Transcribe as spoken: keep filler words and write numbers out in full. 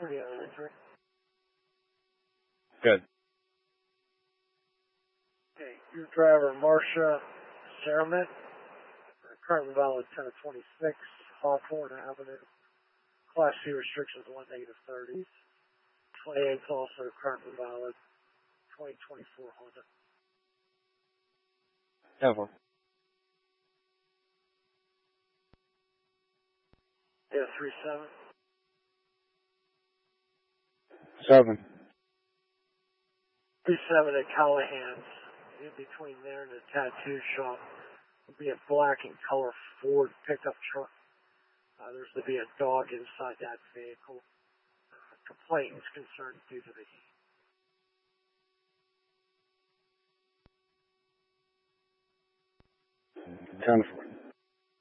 Good. Okay, your driver, Marcia Saramet, currently valid ten of twenty-six, Hawthorne Avenue. Class C restrictions one negative thirties. twenty-eighth also currently valid, twenty twenty-four Honda. Seven. Yeah, three seven. Seven. three seven at Callahan's. In between there and the tattoo shop will be a black and color Ford pickup truck. Uh, there's to be a dog inside that vehicle. A complaint is concerned due to the heat. Ten.